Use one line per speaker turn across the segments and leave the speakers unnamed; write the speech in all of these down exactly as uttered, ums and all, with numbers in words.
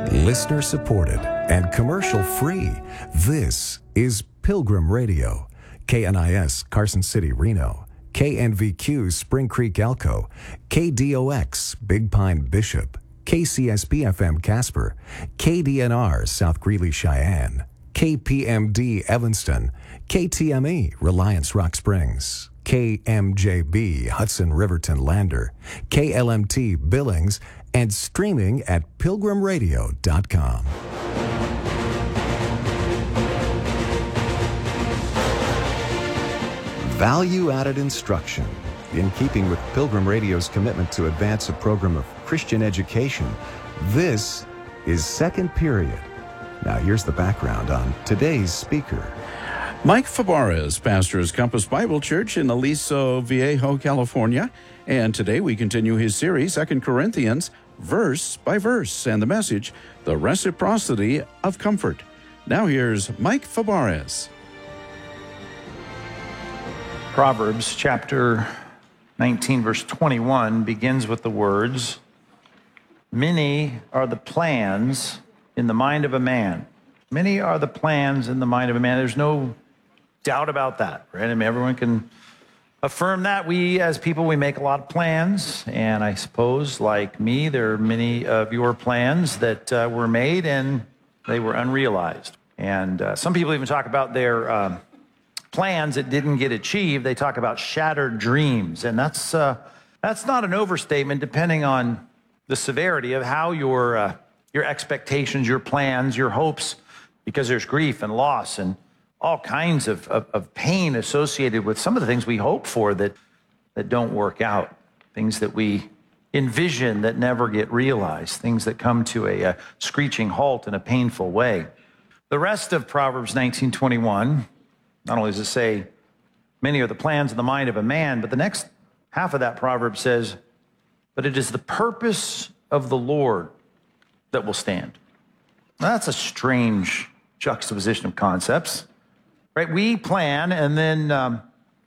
Listener supported and commercial free. This is Pilgrim Radio. K N I S Carson City, Reno. K N V Q Spring Creek, Elko. K D O X Big Pine, Bishop. K C S P F M Casper. K D N R South Greeley, Cheyenne. K P M D Evanston. K T M E Reliance Rock Springs. K M J B Hudson Riverton Lander. K L M T Billings, and streaming at pilgrim radio dot com. Value-added instruction. In keeping with Pilgrim Radio's commitment to advance a program of Christian education, this is Second Period. Now here's the background on today's speaker.
Mike Fabarez pastors Compass Bible Church in Aliso Viejo, California. And today we continue his series, Second Corinthians, verse by verse, and the message, the reciprocity of comfort. Now here's Mike Fabarez.
Proverbs chapter nineteen, verse twenty-one begins with the words, "Many are the plans in the mind of a man." Many are the plans in the mind of a man. There's no doubt about that, right? I mean, everyone can affirm that. We, as people, we make a lot of plans, and I suppose, like me, there are many of your plans that uh, were made and they were unrealized. And uh, some people even talk about their uh, plans that didn't get achieved. They talk about shattered dreams, and that's uh, that's not an overstatement, depending on the severity of how your uh, your expectations, your plans, your hopes, because there's grief and loss and all kinds of, of, of pain associated with some of the things we hope for that, that don't work out, things that we envision that never get realized, things that come to a, a screeching halt in a painful way. The rest of Proverbs nineteen twenty-one, not only does it say, many are the plans in the mind of a man, but the next half of that proverb says, but it is the purpose of the Lord that will stand. Now, that's a strange juxtaposition of concepts, right? We plan, and then um,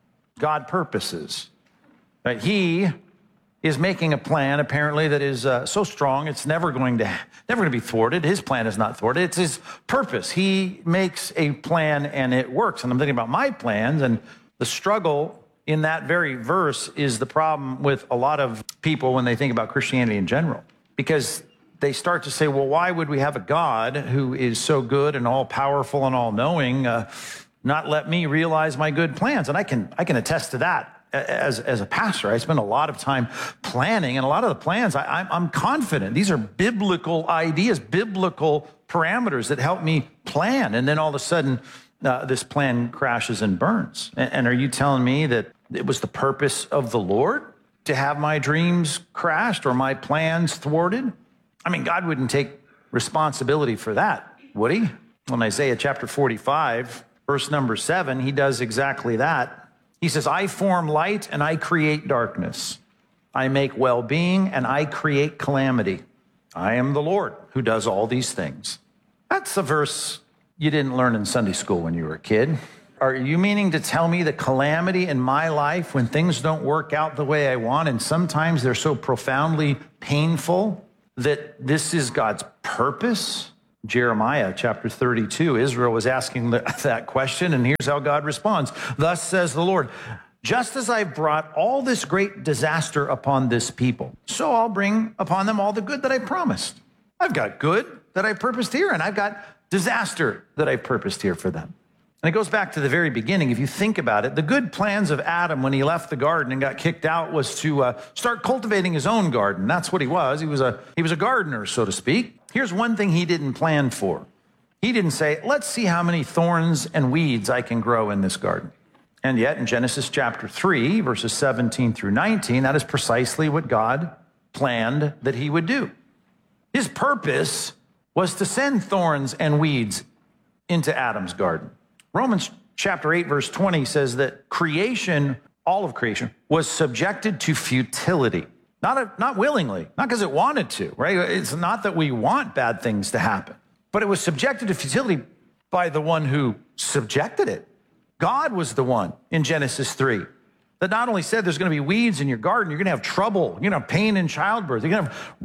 God purposes, right? He is making a plan, apparently, that is uh, so strong it's never going to never going to be thwarted. His plan is not thwarted. It's his purpose. He makes a plan, and it works. And I'm thinking about my plans, and the struggle in that very verse is the problem with a lot of people when they think about Christianity in general, because they start to say, well, why would we have a God who is so good and all-powerful and all-knowing uh, not let me realize my good plans? And I can I can attest to that as, as a pastor. I spend a lot of time planning, and a lot of the plans, I, I'm, I'm confident. These are biblical ideas, biblical parameters that help me plan. And then all of a sudden, uh, this plan crashes and burns. And, and are you telling me that it was the purpose of the Lord to have my dreams crashed or my plans thwarted? I mean, God wouldn't take responsibility for that, would he? In Isaiah chapter forty-five, verse number seven, he does exactly that. He says, I form light and I create darkness. I make well-being and I create calamity. I am the Lord who does all these things. That's a verse you didn't learn in Sunday school when you were a kid. Are you meaning to tell me the calamity in my life when things don't work out the way I want, and sometimes they're so profoundly painful, that this is God's purpose? Jeremiah chapter thirty-two, Israel was asking that question, and here's how God responds. Thus says the Lord, just as I've brought all this great disaster upon this people, so I'll bring upon them all the good that I promised. I've got good that I purposed here, and I've got disaster that I purposed here for them. And it goes back to the very beginning. If you think about it, the good plans of Adam when he left the garden and got kicked out was to uh, start cultivating his own garden. That's what he was. He was a he was a gardener, so to speak. Here's one thing he didn't plan for. He didn't say, let's see how many thorns and weeds I can grow in this garden. And yet in Genesis chapter three, verses seventeen through nineteen, that is precisely what God planned that he would do. His purpose was to send thorns and weeds into Adam's garden. Romans chapter eight, verse twenty says that creation, all of creation, was subjected to futility. Not, a, not willingly, not because it wanted to, right? It's not that we want bad things to happen, but it was subjected to futility by the one who subjected it. God was the one in Genesis three that not only said there's going to be weeds in your garden, you're going to have trouble, you're going to have pain in childbirth, you're going to have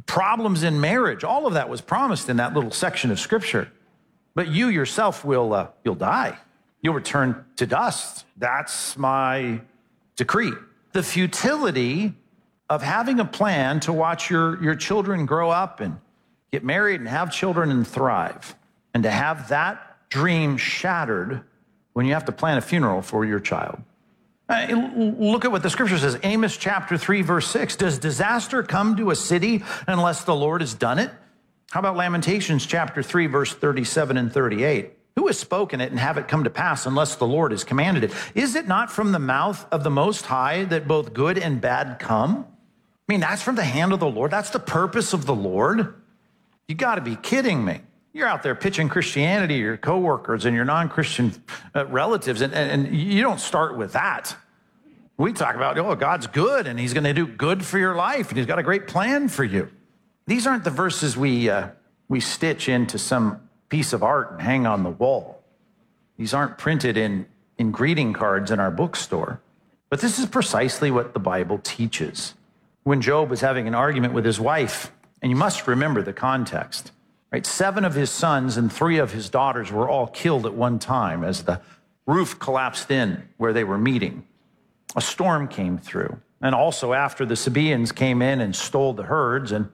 problems in marriage. All of that was promised in that little section of Scripture. But you yourself will, uh, you'll die. You'll return to dust. That's my decree. The futility of having a plan to watch your, your children grow up and get married and have children and thrive, and to have that dream shattered when you have to plan a funeral for your child. Uh, look at what the Scripture says. Amos chapter three, verse six. Does disaster come to a city unless the Lord has done it? How about Lamentations chapter three, verse thirty-seven and thirty-eight? Who has spoken it and have it come to pass unless the Lord has commanded it? Is it not from the mouth of the Most High that both good and bad come? I mean, that's from the hand of the Lord. That's the purpose of the Lord. You got to be kidding me. You're out there pitching Christianity to your coworkers and your non-Christian uh, relatives, and, and, and you don't start with that. We talk about, oh, God's good, and he's going to do good for your life, and he's got a great plan for you. These aren't the verses we, uh, we stitch into some piece of art and hang on the wall. These aren't printed in, in greeting cards in our bookstore. But this is precisely what the Bible teaches. When Job was having an argument with his wife, and you must remember the context, right? Seven of his sons and three of his daughters were all killed at one time as the roof collapsed in where they were meeting. A storm came through. And also after the Sabaeans came in and stole the herds, and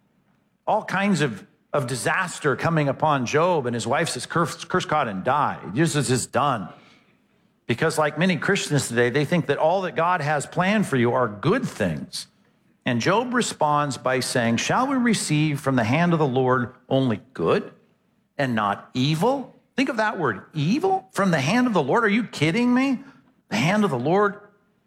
all kinds of, of disaster coming upon Job, and his wife says, curse, curse God and die. Jesus is done. Because like many Christians today, they think that all that God has planned for you are good things. And Job responds by saying, shall we receive from the hand of the Lord only good and not evil? Think of that word, evil, from the hand of the Lord. Are you kidding me? The hand of the Lord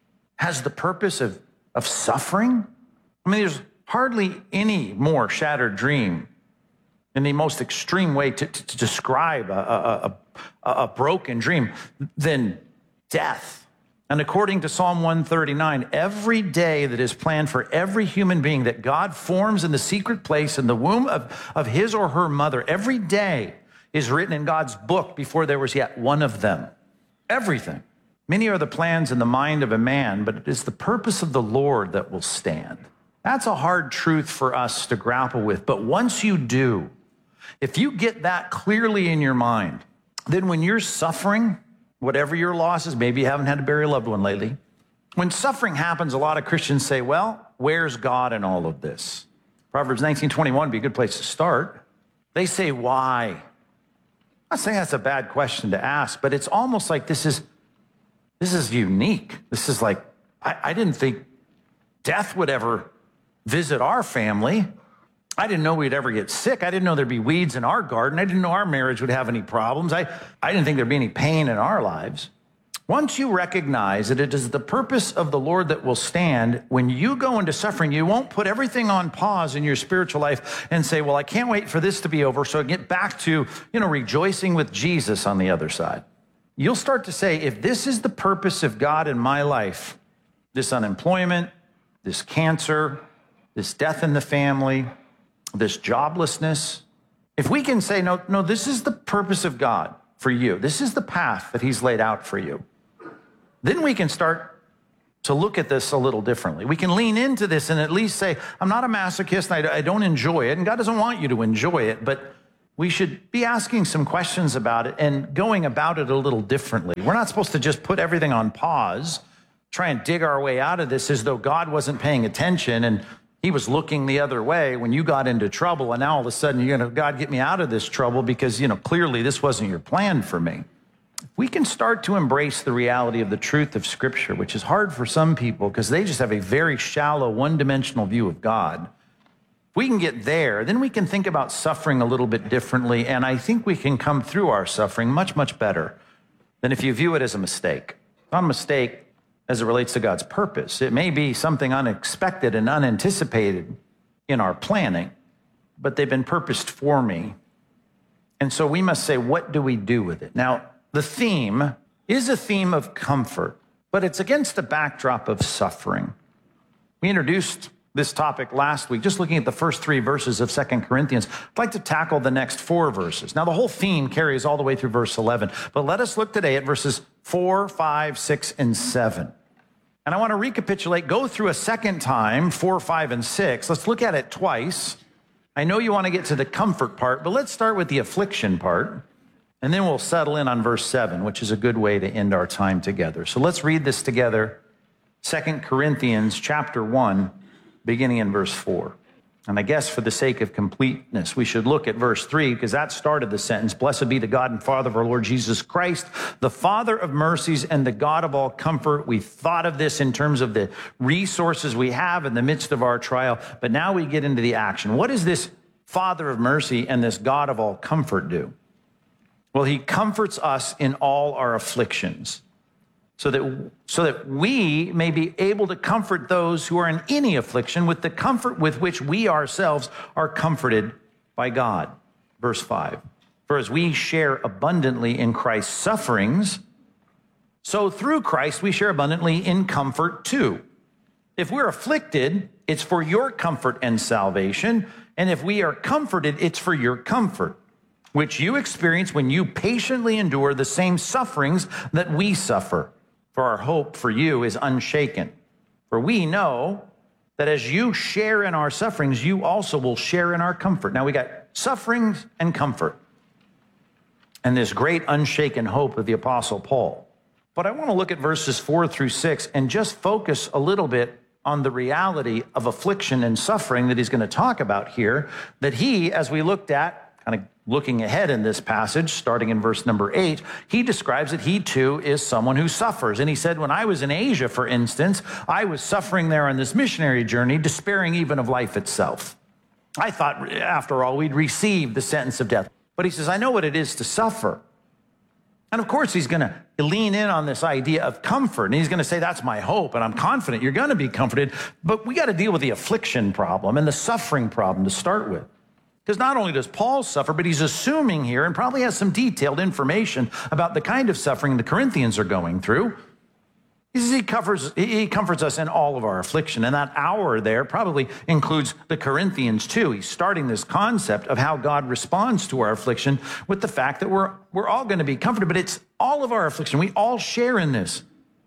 has the purpose of, of suffering? I mean, there's hardly any more shattered dream in the most extreme way to, to, to describe a, a, a, a broken dream than death. And according to Psalm one thirty-nine, every day that is planned for every human being that God forms in the secret place in the womb of, of his or her mother, every day is written in God's book before there was yet one of them. Everything. Many are the plans in the mind of a man, but it is the purpose of the Lord that will stand. That's a hard truth for us to grapple with. But once you do, if you get that clearly in your mind, then when you're suffering, whatever your loss is, maybe you haven't had to bury a loved one lately. When suffering happens, a lot of Christians say, well, where's God in all of this? Proverbs nineteen twenty-one would be a good place to start. They say, why? I'm not saying that's a bad question to ask, but it's almost like this is, this is unique. This is like, I, I didn't think death would ever visit our family. I didn't know we'd ever get sick. I didn't know there'd be weeds in our garden. I didn't know our marriage would have any problems. I, I didn't think there'd be any pain in our lives. Once you recognize that it is the purpose of the Lord that will stand, when you go into suffering, you won't put everything on pause in your spiritual life and say, well, I can't wait for this to be over so I get back to, you know, rejoicing with Jesus on the other side. You'll start to say, if this is the purpose of God in my life, this unemployment, this cancer, this death in the family, this joblessness, if we can say, no, no, this is the purpose of God for you, this is the path that he's laid out for you, then we can start to look at this a little differently. We can lean into this and at least say, I'm not a masochist, and I, I don't enjoy it, and God doesn't want you to enjoy it, but we should be asking some questions about it and going about it a little differently. We're not supposed to just put everything on pause, try and dig our way out of this as though God wasn't paying attention and he was looking the other way when you got into trouble, and now all of a sudden you're going to, God, get me out of this trouble because, you know, clearly this wasn't your plan for me. We can start to embrace the reality of the truth of Scripture, which is hard for some people because they just have a very shallow, one-dimensional view of God. If we can get there, then we can think about suffering a little bit differently, and I think we can come through our suffering much, much better than if you view it as a mistake. It's not a mistake as it relates to God's purpose. It may be something unexpected and unanticipated in our planning, but they've been purposed for me. And so we must say, what do we do with it? Now, the theme is a theme of comfort, but it's against the backdrop of suffering. We introduced this topic last week, just looking at the first three verses of Second Corinthians. I'd like to tackle the next four verses. Now, the whole theme carries all the way through verse eleven, but let us look today at verses four, five, six, and seven. And I want to recapitulate, go through a second time, four, five, and six. Let's look at it twice. I know you want to get to the comfort part, but let's start with the affliction part. And then we'll settle in on verse seven, which is a good way to end our time together. So let's read this together. Second Corinthians chapter one, beginning in verse four. And I guess for the sake of completeness, we should look at verse three, because that started the sentence. Blessed be the God and Father of our Lord Jesus Christ, the Father of mercies and the God of all comfort. We thought of this in terms of the resources we have in the midst of our trial, but now we get into the action. What does this Father of mercy and this God of all comfort do? Well, he comforts us in all our afflictions, so that, so that we may be able to comfort those who are in any affliction with the comfort with which we ourselves are comforted by God. Verse five, for as we share abundantly in Christ's sufferings, so through Christ we share abundantly in comfort too. If we're afflicted, it's for your comfort and salvation, and if we are comforted, it's for your comfort, which you experience when you patiently endure the same sufferings that we suffer. For our hope for you is unshaken. For we know that as you share in our sufferings, you also will share in our comfort. Now we got sufferings and comfort, and this great unshaken hope of the Apostle Paul. But I want to look at verses four through six and just focus a little bit on the reality of affliction and suffering that he's going to talk about here, that he, as we looked at, kind of looking ahead in this passage, starting in verse number eight, he describes that he too is someone who suffers. And he said, when I was in Asia, for instance, I was suffering there on this missionary journey, despairing even of life itself. I thought, after all, we'd receive the sentence of death. But he says, I know what it is to suffer. And of course, he's going to lean in on this idea of comfort. And he's going to say, that's my hope. And I'm confident you're going to be comforted. But we got to deal with the affliction problem and the suffering problem to start with. Because not only does Paul suffer, but he's assuming here, and probably has some detailed information about the kind of suffering the Corinthians are going through. He says he, covers, he comforts us in all of our affliction. And that hour there probably includes the Corinthians too. He's starting this concept of how God responds to our affliction with the fact that we're, we're all going to be comforted, but it's all of our affliction. We all share in this.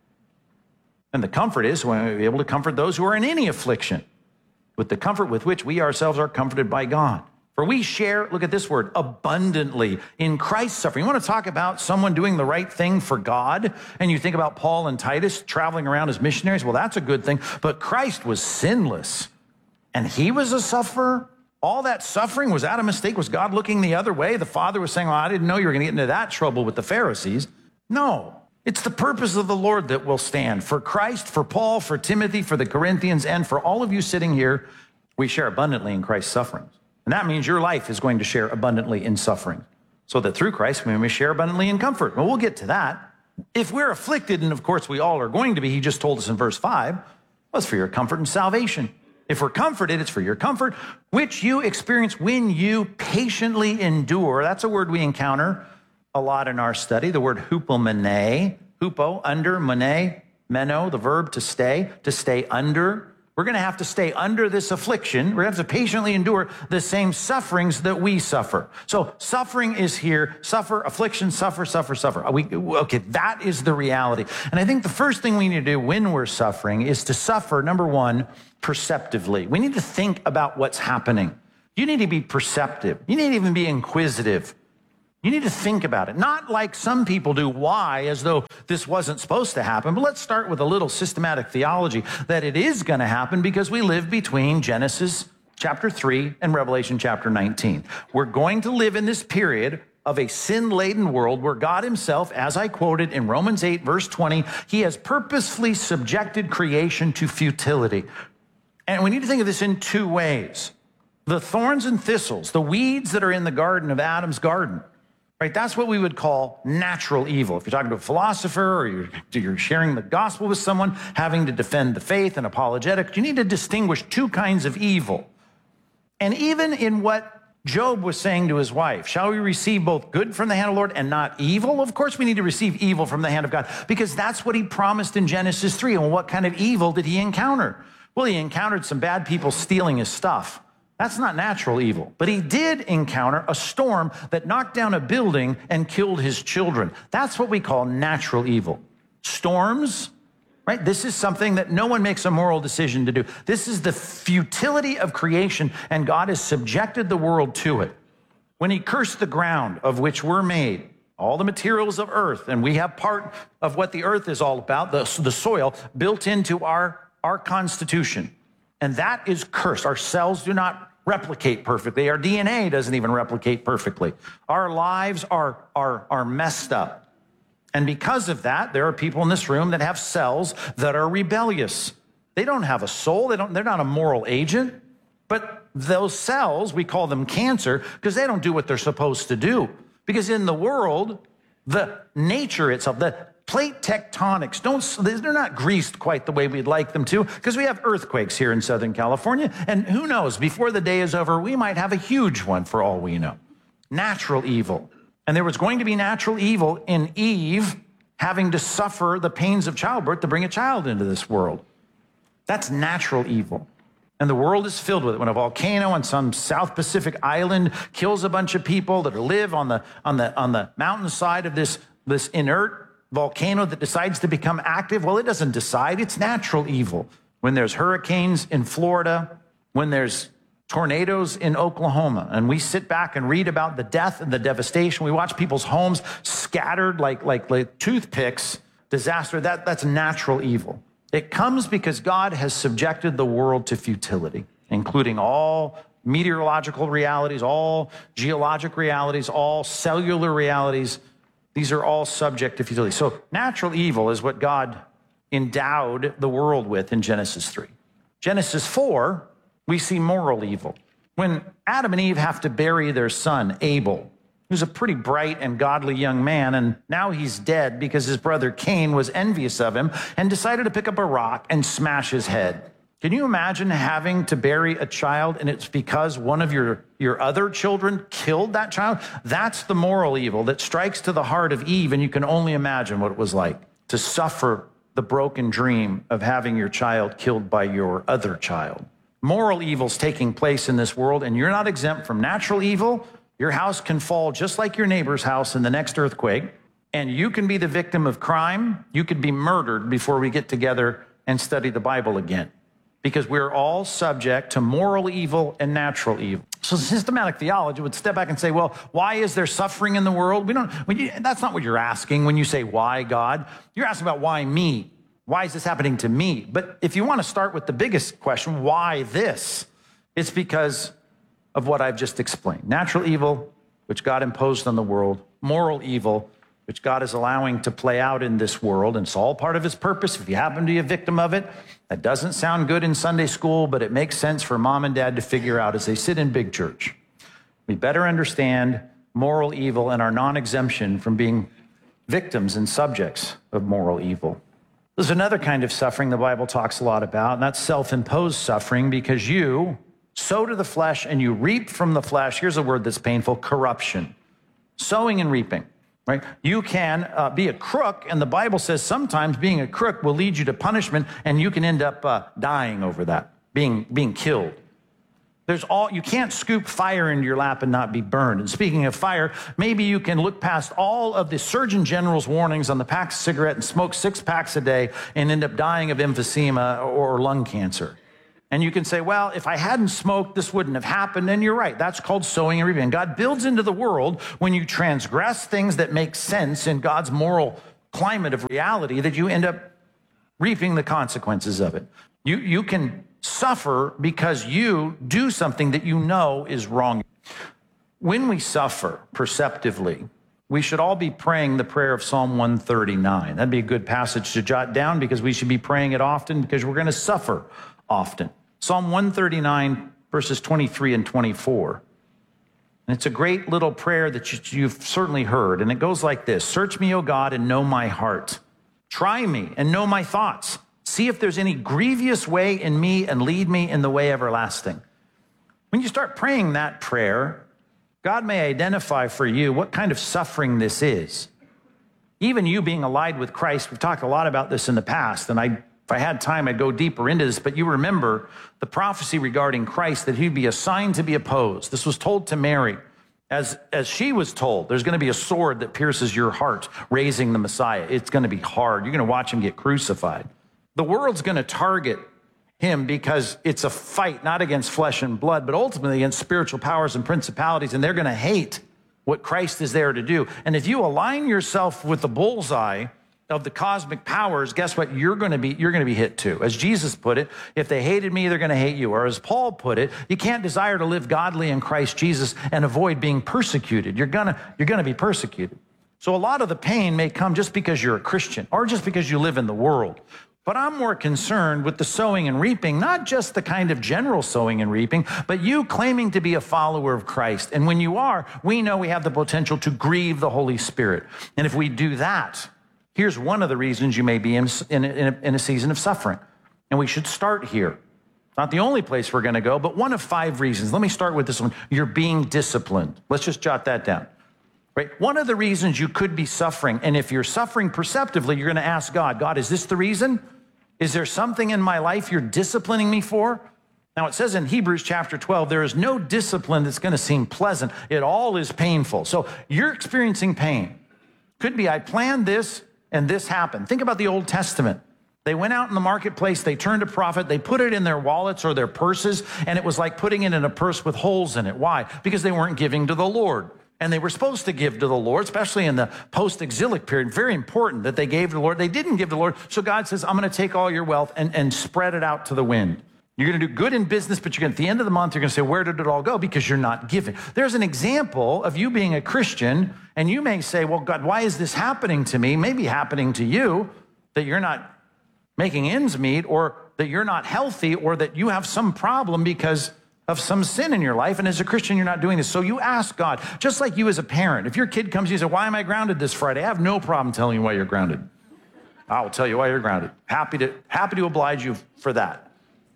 And the comfort is when we're able to comfort those who are in any affliction with the comfort with which we ourselves are comforted by God. For we share, look at this word, abundantly in Christ's suffering. You want to talk about someone doing the right thing for God, and you think about Paul and Titus traveling around as missionaries, well, that's a good thing. But Christ was sinless, and he was a sufferer. All that suffering, was that a mistake? Was God looking the other way? The Father was saying, well, I didn't know you were going to get into that trouble with the Pharisees. No, it's the purpose of the Lord that will stand. For Christ, for Paul, for Timothy, for the Corinthians, and for all of you sitting here, we share abundantly in Christ's sufferings. And that means your life is going to share abundantly in suffering, so that through Christ we may share abundantly in comfort. Well, we'll get to that. If we're afflicted, and of course we all are going to be, he just told us in verse five, well, it's for your comfort and salvation. If we're comforted, it's for your comfort, which you experience when you patiently endure. That's a word we encounter a lot in our study, the word hupomene, hupo, under, mene, meno, the verb to stay, to stay under. We're going to have to stay under this affliction. We're going to have to patiently endure the same sufferings that we suffer. So suffering is here. Suffer, affliction, suffer, suffer, suffer. We, okay, that is the reality. And I think the first thing we need to do when we're suffering is to suffer, number one, perceptively. We need to think about what's happening. You need to be perceptive. You need to even be inquisitive. You need to think about it, not like some people do, why, as though this wasn't supposed to happen. But let's start with a little systematic theology that it is going to happen because we live between Genesis chapter three and Revelation chapter nineteen. We're going to live in this period of a sin-laden world where God himself, as I quoted in Romans eight, verse twenty, he has purposefully subjected creation to futility. And we need to think of this in two ways. The thorns and thistles, the weeds that are in the garden of Adam's garden, right? That's what we would call natural evil. If you're talking to a philosopher or you're, you're sharing the gospel with someone, having to defend the faith and apologetics, you need to distinguish two kinds of evil. And even in what Job was saying to his wife, shall we receive both good from the hand of the Lord and not evil? Of course we need to receive evil from the hand of God because that's what he promised in Genesis three. And what kind of evil did he encounter? Well, he encountered some bad people stealing his stuff. That's not natural evil. But he did encounter a storm that knocked down a building and killed his children. That's what we call natural evil. Storms right? This is something that no one makes a moral decision to do. This is the futility of creation, and God has subjected the world to it. When he cursed the ground of which we're made, all the materials of earth, and we have part of what the earth is all about, the, the soil, built into our, our constitution. And that is cursed. Our cells do not replicate perfectly. Our D N A doesn't even replicate perfectly. Our lives are, are, are messed up. And because of that, there are people in this room that have cells that are rebellious. They don't have a soul. They don't, they're not a moral agent. But those cells, we call them cancer because they don't do what they're supposed to do. Because in the world, the nature itself, the plate tectonics, don't, they're not greased quite the way we'd like them to, because we have earthquakes here in Southern California. And who knows, before the day is over, we might have a huge one for all we know. Natural evil. And there was going to be natural evil in Eve having to suffer the pains of childbirth to bring a child into this world. That's natural evil. And the world is filled with it. When a volcano on some South Pacific island kills a bunch of people that live on the, on the, on the mountainside of this, this inert volcano that decides to become active, well, it doesn't decide. It's natural evil. When there's hurricanes in Florida, when there's tornadoes in Oklahoma, and we sit back and read about the death and the devastation, we watch people's homes scattered like, like, like toothpicks, disaster, that, that's natural evil. It comes because God has subjected the world to futility, including all meteorological realities, all geologic realities, all cellular realities. These are all subject to futility. So natural evil is what God endowed the world with in Genesis three. Genesis four, we see moral evil. When Adam and Eve have to bury their son, Abel, who's a pretty bright and godly young man, and now he's dead because his brother Cain was envious of him and decided to pick up a rock and smash his head. Can you imagine having to bury a child and it's because one of your, your other children killed that child? That's the moral evil that strikes to the heart of Eve, and you can only imagine what it was like to suffer the broken dream of having your child killed by your other child. Moral evil's taking place in this world, and you're not exempt from natural evil. Your house can fall just like your neighbor's house in the next earthquake, and you can be the victim of crime. You could be murdered before we get together and study the Bible again, because we're all subject to moral evil and natural evil. So systematic theology would step back and say, well, why is there suffering in the world? We don't. When you, that's not what you're asking when you say, why God? You're asking about why me? Why is this happening to me? But if you want to start with the biggest question, why this? It's because of what I've just explained. Natural evil, which God imposed on the world. Moral evil, which God is allowing to play out in this world. And it's all part of his purpose. If you happen to be a victim of it, that doesn't sound good in Sunday school, but it makes sense for mom and dad to figure out as they sit in big church. We better understand moral evil and our non-exemption from being victims and subjects of moral evil. There's another kind of suffering the Bible talks a lot about, and that's self-imposed suffering, because you sow to the flesh and you reap from the flesh. Here's a word that's painful: corruption. Sowing and reaping, right? You can uh, be a crook, and the Bible says sometimes being a crook will lead you to punishment, and you can end up uh, dying over that, being, being killed. There's all, you can't scoop fire into your lap and not be burned. And speaking of fire, maybe you can look past all of the Surgeon General's warnings on the pack of cigarette and smoke six packs a day and end up dying of emphysema or lung cancer. And you can say, well, if I hadn't smoked, this wouldn't have happened. And you're right. That's called sowing and reaping. God builds into the world, when you transgress things that make sense in God's moral climate of reality, that you end up reaping the consequences of it. You, you can suffer because you do something that you know is wrong. When we suffer perceptively, we should all be praying the prayer of Psalm one thirty-nine. That'd be a good passage to jot down, because we should be praying it often, because we're going to suffer often. Psalm one thirty-nine, verses twenty-three and twenty-four. And it's a great little prayer that you, you've certainly heard. And it goes like this: search me, O God, and know my heart. Try me and know my thoughts. See if there's any grievous way in me, and lead me in the way everlasting. When you start praying that prayer, God may identify for you what kind of suffering this is. Even you being allied with Christ, we've talked a lot about this in the past, and I, if I had time, I'd go deeper into this, but you remember the prophecy regarding Christ, that he'd be assigned to be opposed. This was told to Mary. As, as she was told, there's going to be a sword that pierces your heart, raising the Messiah. It's going to be hard. You're going to watch him get crucified. The world's going to target him because it's a fight not against flesh and blood, but ultimately against spiritual powers and principalities, and they're going to hate what Christ is there to do. And if you align yourself with the bullseye of the cosmic powers, guess what? You're going to be you're going to be hit too. As Jesus put it, if they hated me, they're going to hate you. Or as Paul put it, you can't desire to live godly in Christ Jesus and avoid being persecuted. You're going to you're going to be persecuted. So a lot of the pain may come just because you're a Christian or just because you live in the world. But I'm more concerned with the sowing and reaping, not just the kind of general sowing and reaping, but you claiming to be a follower of Christ. And when you are, we know we have the potential to grieve the Holy Spirit. And if we do that, here's one of the reasons you may be in, in, in, a, in a season of suffering. And we should start here. It's not the only place we're going to go, but one of five reasons. Let me start with this one. You're being disciplined. Let's just jot that down. Right? One of the reasons you could be suffering, and if you're suffering perceptively, you're going to ask God, God, is this the reason? Is there something in my life you're disciplining me for? Now, it says in Hebrews chapter twelve, there is no discipline that's going to seem pleasant. It all is painful. So you're experiencing pain. Could be, I planned this and this happened. Think about the Old Testament. They went out in the marketplace, they turned a prophet, they put it in their wallets or their purses, and it was like putting it in a purse with holes in it. Why? Because they weren't giving to the Lord. And they were supposed to give to the Lord, especially in the post-exilic period. Very important that they gave to the Lord. They didn't give to the Lord. So God says, I'm going to take all your wealth and, and spread it out to the wind. You're going to do good in business, but you're going to, at the end of the month, you're going to say, where did it all go? Because you're not giving. There's an example of you being a Christian, and you may say, well, God, why is this happening to me? Maybe happening to you, that you're not making ends meet, or that you're not healthy, or that you have some problem because of some sin in your life, and as a Christian, you're not doing this. So you ask God, just like you as a parent. If your kid comes to you and says, why am I grounded this Friday? I have no problem telling you why you're grounded. I'll tell you why you're grounded. Happy to, happy to oblige you for that.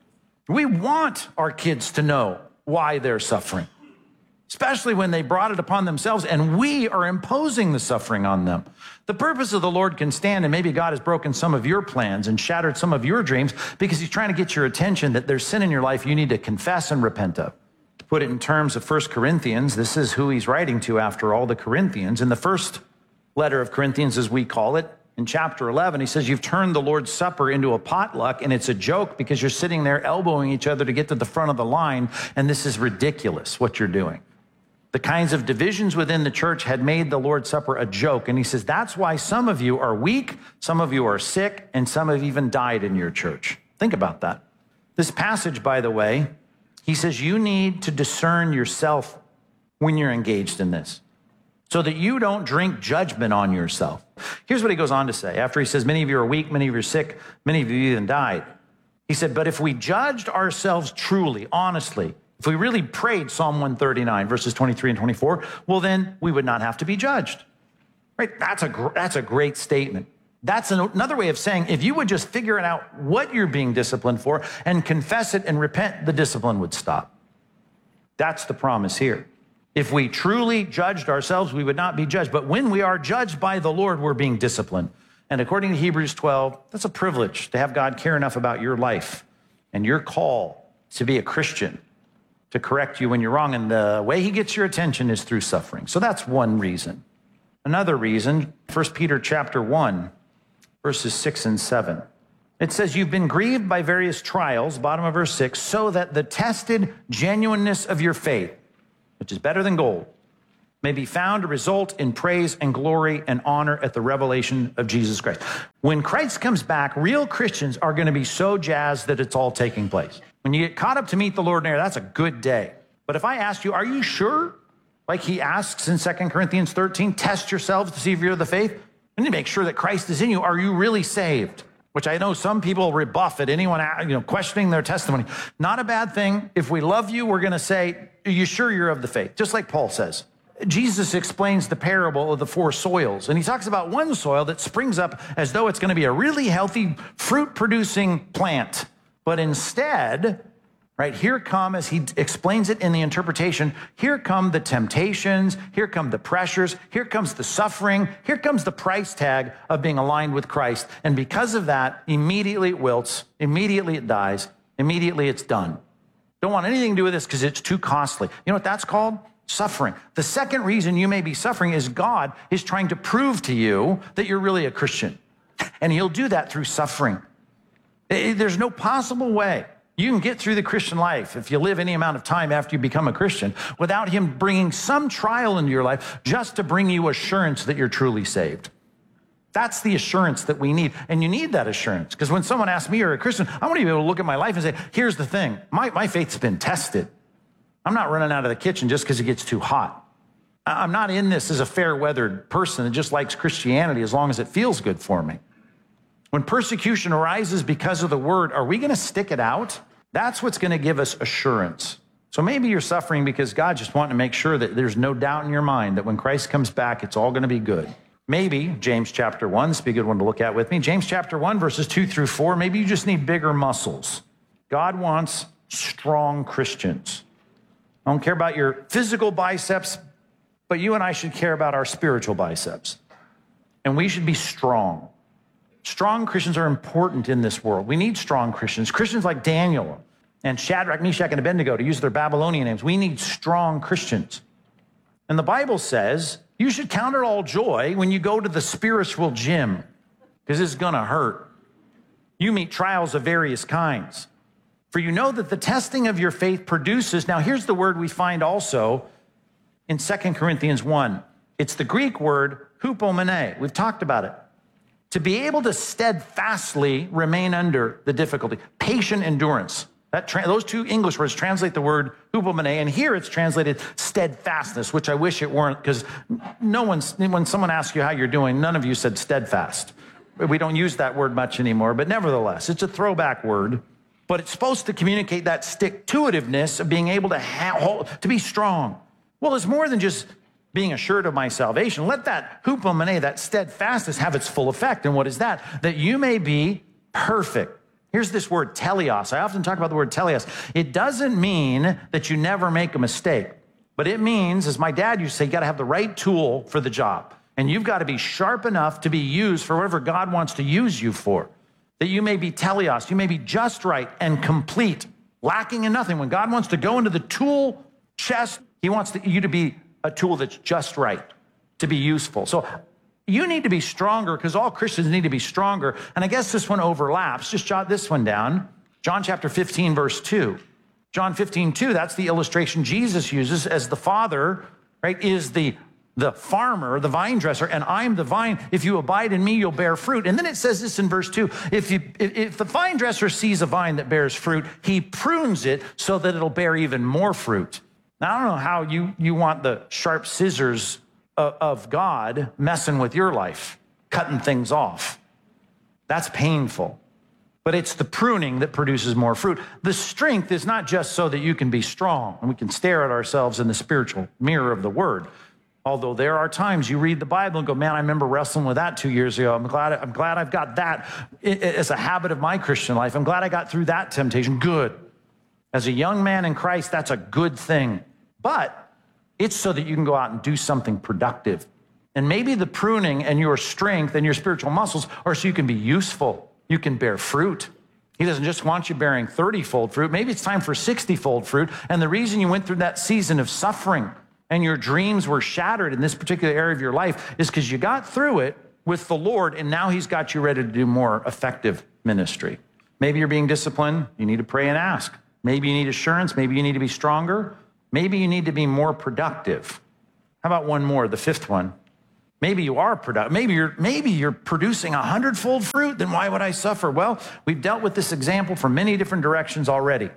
We want our kids to know why they're suffering, especially when they brought it upon themselves and we are imposing the suffering on them. The purpose of the Lord can stand, and maybe God has broken some of your plans and shattered some of your dreams because he's trying to get your attention that there's sin in your life you need to confess and repent of. To put it in terms of First Corinthians, this is who he's writing to after all, the Corinthians. In the first letter of Corinthians, as we call it, in chapter eleven, he says, you've turned the Lord's Supper into a potluck, and it's a joke because you're sitting there elbowing each other to get to the front of the line, and this is ridiculous what you're doing. The kinds of divisions within the church had made the Lord's Supper a joke. And he says, that's why some of you are weak, some of you are sick, and some have even died in your church. Think about that. This passage, by the way, he says you need to discern yourself when you're engaged in this so that you don't drink judgment on yourself. Here's what he goes on to say. After he says, many of you are weak, many of you are sick, many of you even died. He said, but if we judged ourselves truly, honestly, if we really prayed Psalm one thirty-nine, verses twenty-three and twenty-four, well, then we would not have to be judged. Right? That's a, gr- that's a great statement. That's an, another way of saying, if you would just figure out what you're being disciplined for and confess it and repent, the discipline would stop. That's the promise here. If we truly judged ourselves, we would not be judged. But when we are judged by the Lord, we're being disciplined. And according to Hebrews twelve, that's a privilege to have God care enough about your life and your call to be a Christian, to correct you when you're wrong. And the way he gets your attention is through suffering. So that's one reason. Another reason, First Peter chapter one, verses six and seven. It says, you've been grieved by various trials, bottom of verse six, so that the tested genuineness of your faith, which is better than gold, may be found to result in praise and glory and honor at the revelation of Jesus Christ. When Christ comes back, real Christians are going to be so jazzed that it's all taking place. When you get caught up to meet the Lord in air, that's a good day. But if I asked you, are you sure? Like he asks in Second Corinthians thirteen, test yourselves to see if you're of the faith. You need to make sure that Christ is in you. Are you really saved? Which I know some people rebuff at anyone, you know, questioning their testimony. Not a bad thing. If we love you, we're going to say, are you sure you're of the faith? Just like Paul says. Jesus explains the parable of the four soils, and he talks about one soil that springs up as though it's going to be a really healthy fruit-producing plant. But instead, right, here come, as he explains it in the interpretation, here come the temptations, here come the pressures, here comes the suffering, here comes the price tag of being aligned with Christ. And because of that, immediately it wilts, immediately it dies, immediately it's done. Don't want anything to do with this because it's too costly. You know what that's called? Suffering. The second reason you may be suffering is God is trying to prove to you that you're really a Christian. And he'll do that through suffering. There's no possible way you can get through the Christian life if you live any amount of time after you become a Christian without him bringing some trial into your life just to bring you assurance that you're truly saved. That's the assurance that we need. And you need that assurance because when someone asks me, you're a Christian, I want to be able to look at my life and say, here's the thing. My, my faith's been tested. I'm not running out of the kitchen just because it gets too hot. I'm not in this as a fair-weathered person that just likes Christianity as long as it feels good for me. When persecution arises because of the word, are we going to stick it out? That's what's going to give us assurance. So maybe you're suffering because God just wanting to make sure that there's no doubt in your mind that when Christ comes back, it's all going to be good. Maybe James chapter one, this would be a good one to look at with me. James chapter one, verses two through four, maybe you just need bigger muscles. God wants strong Christians. I don't care about your physical biceps, but you and I should care about our spiritual biceps. And we should be strong. Strong Christians are important in this world. We need strong Christians. Christians like Daniel and Shadrach, Meshach, and Abednego, to use their Babylonian names. We need strong Christians. And the Bible says you should count it all joy when you go to the spiritual gym because it's going to hurt. You meet trials of various kinds. For you know that the testing of your faith produces, now here's the word we find also in Second Corinthians one. It's the Greek word hupomene. We've talked about it. To be able to steadfastly remain under the difficulty. Patient endurance. That tra- those two English words translate the word hupomene, and here it's translated steadfastness, which I wish it weren't, because no one's, when someone asks you how you're doing, none of you said steadfast. We don't use that word much anymore, but nevertheless, it's a throwback word. But it's supposed to communicate that stick-to-itiveness of being able to, ha- hold, to be strong. Well, it's more than just being assured of my salvation. Let that hupomene, that steadfastness, have its full effect. And what is that? That you may be perfect. Here's this word, teleos. I often talk about the word teleos. It doesn't mean that you never make a mistake, but it means, as my dad used to say, you got to have the right tool for the job. And you've got to be sharp enough to be used for whatever God wants to use you for. That you may be teleos, you may be just right and complete, lacking in nothing. When God wants to go into the tool chest, he wants to, you to be a tool that's just right, to be useful. So you need to be stronger because all Christians need to be stronger. And I guess this one overlaps. Just jot this one down. John chapter fifteen, verse two. John fifteen, two, that's the illustration Jesus uses as the Father, right, is the, the farmer, the vine dresser, and I'm the vine. If you abide in me, you'll bear fruit. And then it says this in verse two. If, you, if, if the vine dresser sees a vine that bears fruit, he prunes it so that it'll bear even more fruit. Now, I don't know how you, you want the sharp scissors of, of God messing with your life, cutting things off. That's painful. But it's the pruning that produces more fruit. The strength is not just so that you can be strong and we can stare at ourselves in the spiritual mirror of the Word. Although there are times you read the Bible and go, man, I remember wrestling with that two years ago. I'm glad, I'm glad I've got that as a habit of my Christian life. I'm glad I got through that temptation. Good. As a young man in Christ, that's a good thing. But it's so that you can go out and do something productive. And maybe the pruning and your strength and your spiritual muscles are so you can be useful. You can bear fruit. He doesn't just want you bearing thirty-fold fruit. Maybe it's time for sixty-fold fruit. And the reason you went through that season of suffering and your dreams were shattered in this particular area of your life is because you got through it with the Lord, and now he's got you ready to do more effective ministry. Maybe you're being disciplined. You need to pray and ask. Maybe you need assurance. Maybe you need to be stronger. Maybe you need to be more productive. How about one more, the fifth one? Maybe you are productive. Maybe you're, maybe you're producing a hundredfold fruit. Then why would I suffer? Well, we've dealt with this example from many different directions already.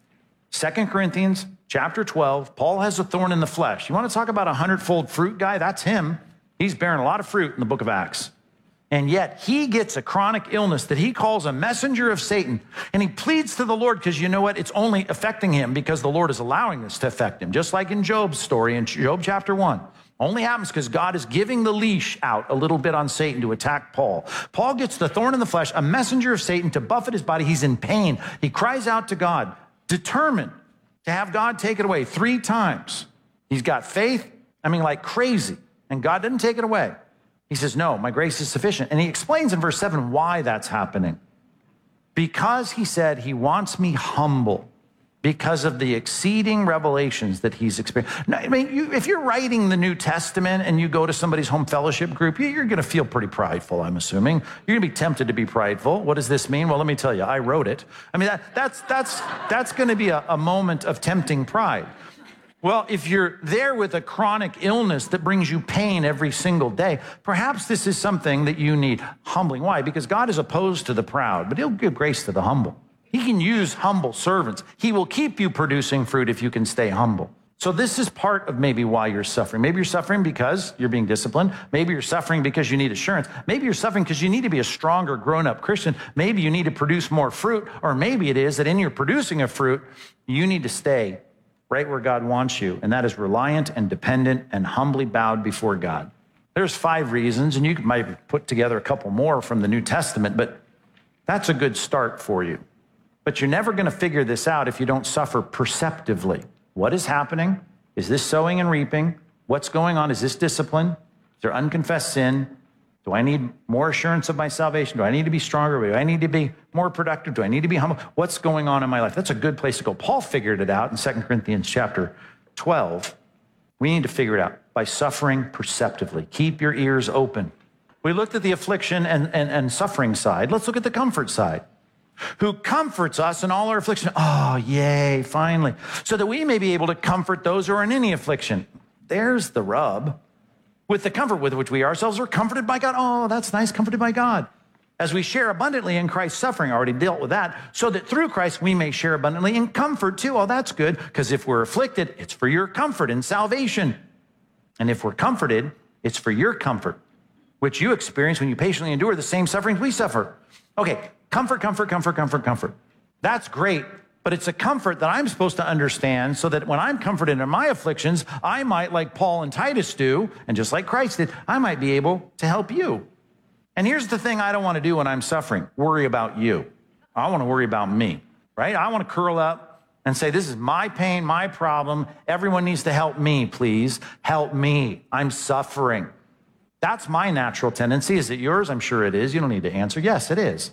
Second Corinthians chapter twelve, Paul has a thorn in the flesh. You want to talk about a hundredfold fruit guy? That's him. He's bearing a lot of fruit in the book of Acts. And yet he gets a chronic illness that he calls a messenger of Satan. And he pleads to the Lord because you know what? It's only affecting him because the Lord is allowing this to affect him. Just like in Job's story in Job chapter one. Only happens because God is giving the leash out a little bit on Satan to attack Paul. Paul gets the thorn in the flesh, a messenger of Satan to buffet his body. He's in pain. He cries out to God, determined to have God take it away three times. He's got faith, I mean, like crazy, and God didn't take it away. He says, no, my grace is sufficient. And he explains in verse seven why that's happening. Because he said he wants me humble because of the exceeding revelations that he's experienced. Now, I mean, you, if you're writing the New Testament and you go to somebody's home fellowship group, you're going to feel pretty prideful, I'm assuming. You're going to be tempted to be prideful. What does this mean? Well, let me tell you, I wrote it. I mean, that, that's, that's, that's going to be a, a moment of tempting pride. Well, if you're there with a chronic illness that brings you pain every single day, perhaps this is something that you need humbling. Why? Because God is opposed to the proud, but he'll give grace to the humble. He can use humble servants. He will keep you producing fruit if you can stay humble. So this is part of maybe why you're suffering. Maybe you're suffering because you're being disciplined. Maybe you're suffering because you need assurance. Maybe you're suffering because you need to be a stronger grown-up Christian. Maybe you need to produce more fruit. Or maybe it is that in your producing of fruit, you need to stay right where God wants you. And that is reliant and dependent and humbly bowed before God. There's five reasons, and you might put together a couple more from the New Testament, but that's a good start for you. But you're never going to figure this out if you don't suffer perceptively. What is happening? Is this sowing and reaping? What's going on? Is this discipline? Is there unconfessed sin? Do I need more assurance of my salvation? Do I need to be stronger? Do I need to be more productive? Do I need to be humble? What's going on in my life? That's a good place to go. Paul figured it out in Second Corinthians chapter twelve. We need to figure it out by suffering perceptively. Keep your ears open. We looked at the affliction and, and, and suffering side. Let's look at the comfort side. Who comforts us in all our affliction. Oh, yay, finally. So that we may be able to comfort those who are in any affliction. There's the rub. With the comfort with which we ourselves are comforted by God. Oh, that's nice, comforted by God. As we share abundantly in Christ's suffering, I already dealt with that, so that through Christ we may share abundantly in comfort too. Oh, that's good, because if we're afflicted, it's for your comfort and salvation. And if we're comforted, it's for your comfort, which you experience when you patiently endure the same sufferings we suffer. Okay. Comfort, comfort, comfort, comfort, comfort. That's great, but it's a comfort that I'm supposed to understand so that when I'm comforted in my afflictions, I might, like Paul and Titus do, and just like Christ did, I might be able to help you. And here's the thing I don't want to do when I'm suffering, worry about you. I want to worry about me, right? I want to curl up and say, this is my pain, my problem. Everyone needs to help me, please. Help me. I'm suffering. That's my natural tendency. Is it yours? I'm sure it is. You don't need to answer. Yes, it is.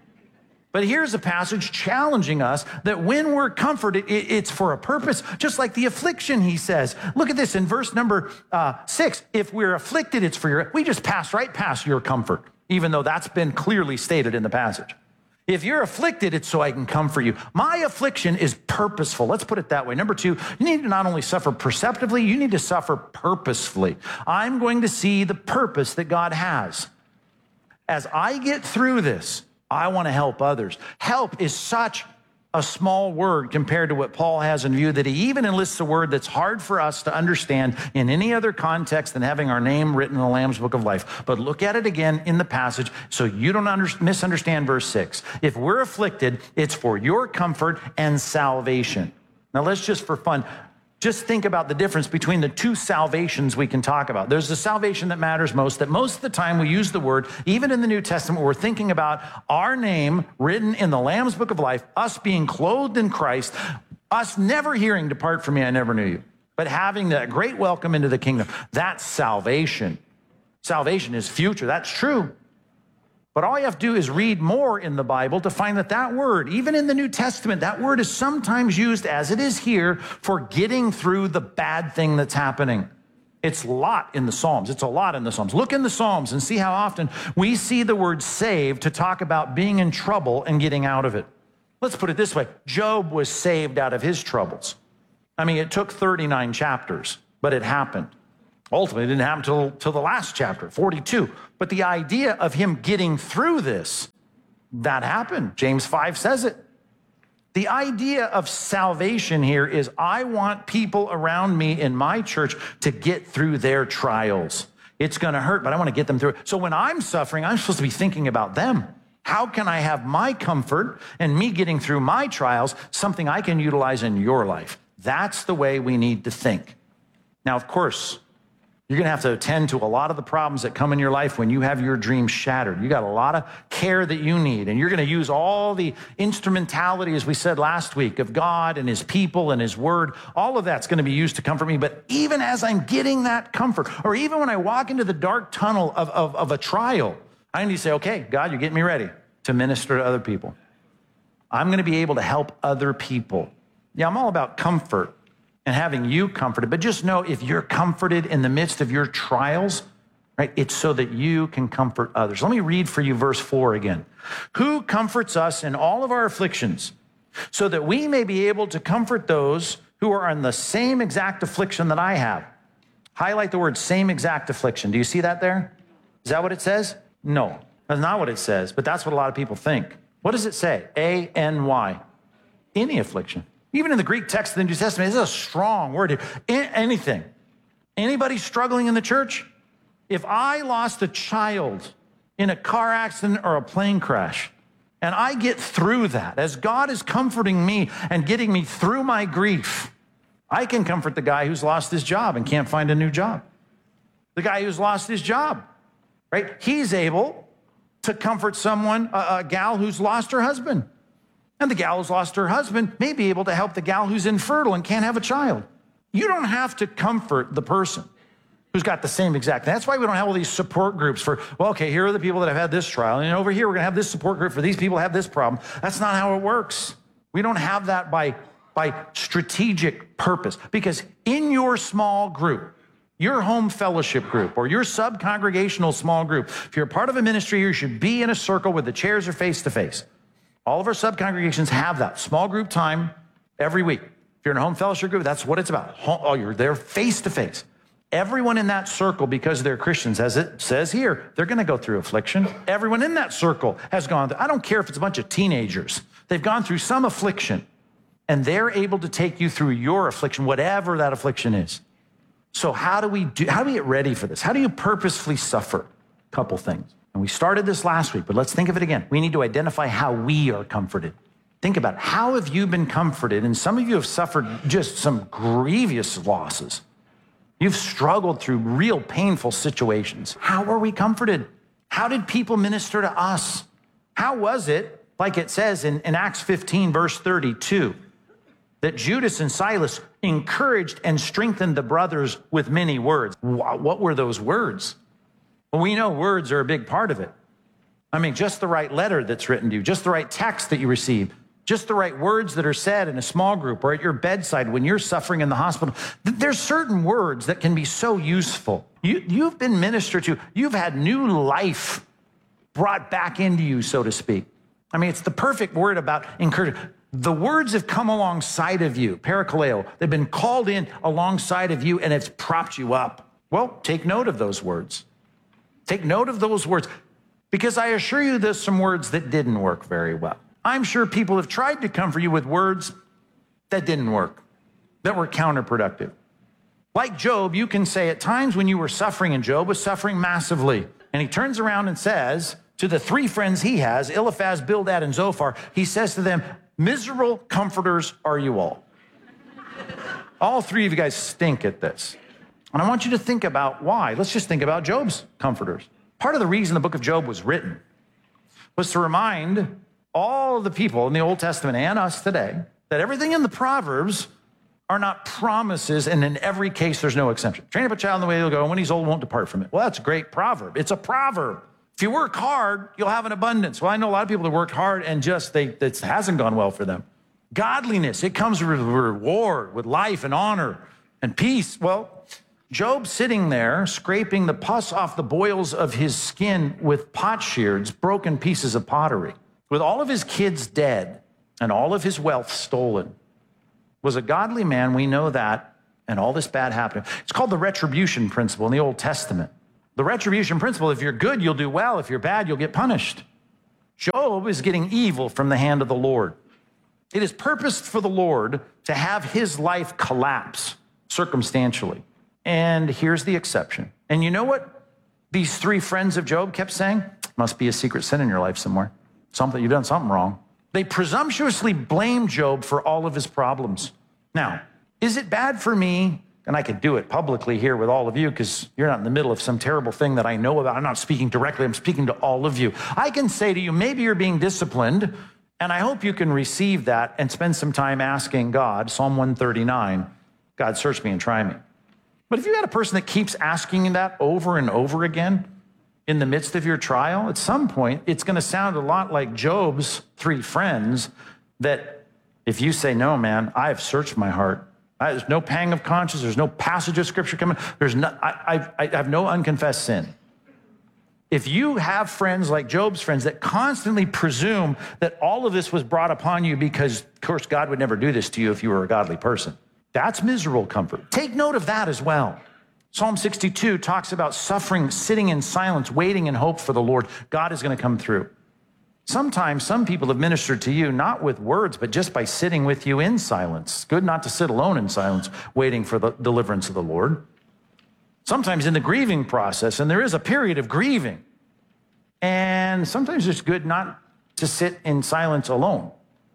But here's a passage challenging us that when we're comforted, it's for a purpose, just like the affliction, he says. Look at this in verse number uh, six. If we're afflicted, it's for your, we just pass right past your comfort, even though that's been clearly stated in the passage. If you're afflicted, it's so I can comfort you. My affliction is purposeful. Let's put it that way. Number two, you need to not only suffer perceptively, you need to suffer purposefully. I'm going to see the purpose that God has. As I get through this, I want to help others. Help is such a small word compared to what Paul has in view that he even enlists a word that's hard for us to understand in any other context than having our name written in the Lamb's Book of Life. But look at it again in the passage so you don't under- misunderstand verse six. If we're afflicted, it's for your comfort and salvation. Now let's just for fun, just think about the difference between the two salvations we can talk about. There's the salvation that matters most, that most of the time we use the word, even in the New Testament, we're thinking about our name written in the Lamb's Book of Life, us being clothed in Christ, us never hearing, depart from me, I never knew you, but having that great welcome into the kingdom. That's salvation. Salvation is future. That's true. But all you have to do is read more in the Bible to find that that word, even in the New Testament, that word is sometimes used as it is here for getting through the bad thing that's happening. It's a lot in the Psalms. It's a lot in the Psalms. Look in the Psalms and see how often we see the word saved to talk about being in trouble and getting out of it. Let's put it this way. Job was saved out of his troubles. I mean, it took thirty-nine chapters, but it happened. Ultimately, it didn't happen till, till the last chapter, forty-two. But the idea of him getting through this, that happened. James five says it. The idea of salvation here is I want people around me in my church to get through their trials. It's going to hurt, but I want to get them through it. So when I'm suffering, I'm supposed to be thinking about them. How can I have my comfort and me getting through my trials, something I can utilize in your life? That's the way we need to think. Now, of course, you're going to have to attend to a lot of the problems that come in your life when you have your dreams shattered. You got a lot of care that you need, and you're going to use all the instrumentality, as we said last week, of God and his people and his word. All of that's going to be used to comfort me. But even as I'm getting that comfort, or even when I walk into the dark tunnel of, of, of a trial, I need to say, okay, God, you're getting me ready to minister to other people. I'm going to be able to help other people. Yeah, I'm all about comfort and having you comforted. But just know if you're comforted in the midst of your trials, right, it's so that you can comfort others. Let me read for you verse four again. Who comforts us in all of our afflictions, so that we may be able to comfort those who are in the same exact affliction that I have. Highlight the word same exact affliction. Do you see that there? Is that what it says? No, that's not what it says, but that's what a lot of people think. What does it say? A N Y. Any affliction. Even in the Greek text of the New Testament, this is a strong word here. A- anything. Anybody struggling in the church? If I lost a child in a car accident or a plane crash, and I get through that, as God is comforting me and getting me through my grief, I can comfort the guy who's lost his job and can't find a new job. The guy who's lost his job, right? He's able to comfort someone, a, a gal who's lost her husband. And the gal who's lost her husband may be able to help the gal who's infertile and can't have a child. You don't have to comfort the person who's got the same exact thing. That's why we don't have all these support groups for, well, okay, here are the people that have had this trial, and over here we're gonna have this support group for these people who have this problem. That's not how it works. We don't have that by, by strategic purpose, because in your small group, your home fellowship group or your sub-congregational small group, if you're a part of a ministry, you should be in a circle where the chairs are face-to-face. All of our sub-congregations have that small group time every week. If you're in a home fellowship group, that's what it's about. Oh, you're there face-to-face. Everyone in that circle, because they're Christians, as it says here, they're going to go through affliction. Everyone in that circle has gone through, I don't care if it's a bunch of teenagers. They've gone through some affliction, and they're able to take you through your affliction, whatever that affliction is. So how do we do, how do we get ready for this? How do you purposefully suffer? A couple things. And we started this last week, but let's think of it again. We need to identify how we are comforted. Think about it. How have you been comforted? And some of you have suffered just some grievous losses. You've struggled through real painful situations. How are we comforted? How did people minister to us? How was it, like it says in, in Acts fifteen, verse thirty-two, that Judas and Silas encouraged and strengthened the brothers with many words? What were those words? Well, we know words are a big part of it. I mean, just the right letter that's written to you, just the right text that you receive, just the right words that are said in a small group or at your bedside when you're suffering in the hospital. There's certain words that can be so useful. You, you've been ministered to. You've had new life brought back into you, so to speak. I mean, it's the perfect word about encouragement. The words have come alongside of you, parakaleo. They've been called in alongside of you, and it's propped you up. Well, take note of those words. Take note of those words, because I assure you there's some words that didn't work very well. I'm sure people have tried to comfort you with words that didn't work, that were counterproductive. Like Job, you can say at times when you were suffering, and Job was suffering massively, and he turns around and says to the three friends he has, Eliphaz, Bildad, and Zophar, he says to them, miserable comforters are you all. All three of you guys stink at this. And I want you to think about why. Let's just think about Job's comforters. Part of the reason the book of Job was written was to remind all of the people in the Old Testament and us today that everything in the Proverbs are not promises, and in every case, there's no exception. Train up a child in the way he'll go, and when he's old, won't depart from it. Well, that's a great proverb. It's a proverb. If you work hard, you'll have an abundance. Well, I know a lot of people that work hard and just, they, it hasn't gone well for them. Godliness, it comes with reward, with life and honor and peace. Well, Job sitting there, scraping the pus off the boils of his skin with potsherds, broken pieces of pottery, with all of his kids dead and all of his wealth stolen, was a godly man. We know that, and all this bad happened. It's called the retribution principle in the Old Testament. The retribution principle, if you're good, you'll do well. If you're bad, you'll get punished. Job is getting evil from the hand of the Lord. It is purposed for the Lord to have his life collapse circumstantially. And here's the exception. And you know what these three friends of Job kept saying? Must be a secret sin in your life somewhere. Something, you've done something wrong. They presumptuously blamed Job for all of his problems. Now, is it bad for me, and I could do it publicly here with all of you because you're not in the middle of some terrible thing that I know about. I'm not speaking directly, I'm speaking to all of you. I can say to you, maybe you're being disciplined, and I hope you can receive that and spend some time asking God, Psalm one thirty-nine, God, search me and try me. But if you got a person that keeps asking that over and over again in the midst of your trial, at some point, it's going to sound a lot like Job's three friends that If you say, no, man, I have searched my heart. I, there's no pang of conscience. There's no passage of scripture coming. There's no, I, I, I have no unconfessed sin. If you have friends like Job's friends that constantly presume that all of this was brought upon you because, of course, God would never do this to you if you were a godly person, that's miserable comfort. Take note of that as well. Psalm sixty-two talks about suffering, sitting in silence, waiting in hope for the Lord. God is going to come through. Sometimes some people have ministered to you, not with words, but just by sitting with you in silence. It's good not to sit alone in silence, waiting for the deliverance of the Lord. Sometimes in the grieving process, and there is a period of grieving, and sometimes it's good not to sit in silence alone.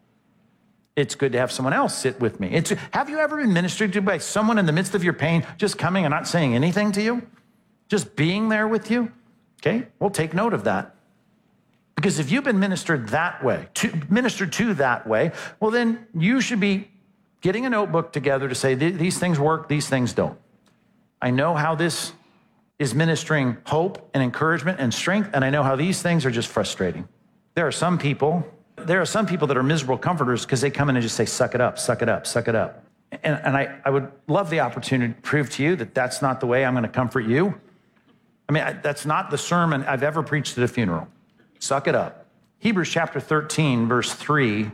It's good to have someone else sit with me. It's, have you ever been ministered to by someone in the midst of your pain, just coming and not saying anything to you? Just being there with you? Okay, well, take note of that. Because if you've been ministered that way, to, ministered to that way, well, then you should be getting a notebook together to say, these things work, these things don't. I know how this is ministering hope and encouragement and strength, and I know how these things are just frustrating. There are some people, there are some people that are miserable comforters because they come in and just say, suck it up, suck it up, suck it up. And, and I, I would love the opportunity to prove to you that that's not the way I'm going to comfort you. I mean, I, that's not the sermon I've ever preached at a funeral. Suck it up. Hebrews chapter thirteen, verse three,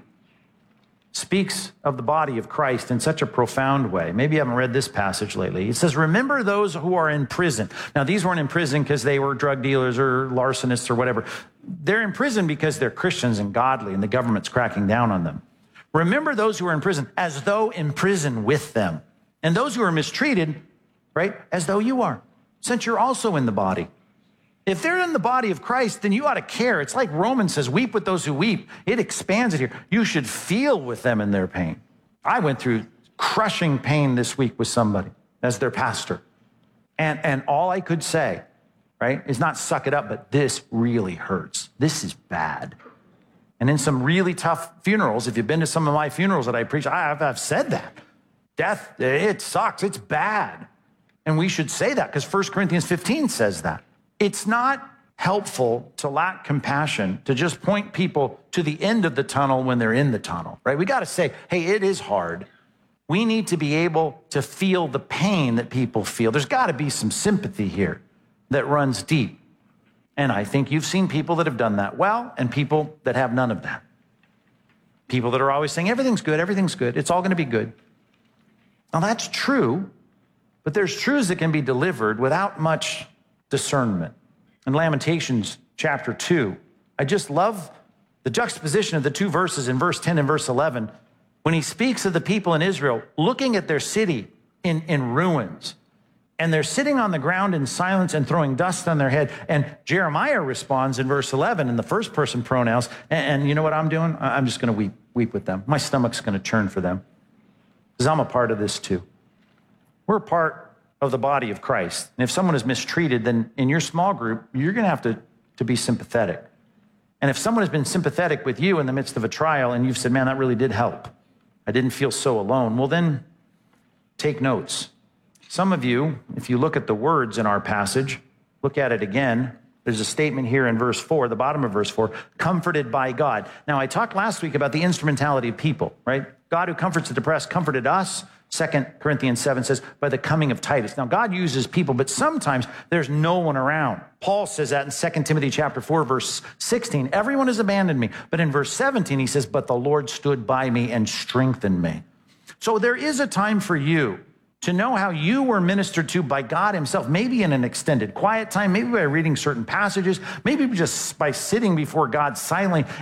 speaks of the body of Christ in such a profound way. Maybe you haven't read this passage lately. It says, remember those who are in prison. Now, these weren't in prison because they were drug dealers or larcenists or whatever. They're in prison because they're Christians and godly, and the government's cracking down on them. Remember those who are in prison as though in prison with them. And those who are mistreated, right, as though you are, since you're also in the body. If they're in the body of Christ, then you ought to care. It's like Romans says, weep with those who weep. It expands it here. You should feel with them in their pain. I went through crushing pain this week with somebody as their pastor. And, and all I could say, right, is not suck it up, but this really hurts. This is bad. And in some really tough funerals, if you've been to some of my funerals that I preach, I've, I've said that. Death, it sucks, it's bad. And we should say that because First Corinthians fifteen says that. It's not helpful to lack compassion, to just point people to the end of the tunnel when they're in the tunnel, right? We got to say, hey, it is hard. We need to be able to feel the pain that people feel. There's got to be some sympathy here that runs deep. And I think you've seen people that have done that well and people that have none of that. People that are always saying, everything's good, everything's good, it's all going to be good. Now, that's true, but there's truths that can be delivered without much discernment. In Lamentations chapter two, I just love the juxtaposition of the two verses in verse ten and verse eleven. When he speaks of the people in Israel looking at their city in, in ruins, and they're sitting on the ground in silence and throwing dust on their head. And Jeremiah responds in verse eleven in the first person pronouns. And, and you know what I'm doing? I'm just going to weep, weep with them. My stomach's going to churn for them because I'm a part of this too. We're a part of the body of Christ. And if someone is mistreated, then in your small group, you're going to have to, to be sympathetic. And if someone has been sympathetic with you in the midst of a trial and you've said, man, that really did help, I didn't feel so alone, well then take notes. Some of you, if you look at the words in our passage, look at it again. There's a statement here in verse four, the bottom of verse four, comforted by God. Now, I talked last week about the instrumentality of people, right? God who comforts the depressed comforted us. Second Corinthians seven says, by the coming of Titus. Now, God uses people, but sometimes there's no one around. Paul says that in Second Timothy chapter four, verse sixteen. Everyone has abandoned me. But in verse seventeen, he says, but the Lord stood by me and strengthened me. So there is a time for you to know how you were ministered to by God himself, maybe in an extended quiet time, maybe by reading certain passages, maybe just by sitting before God silently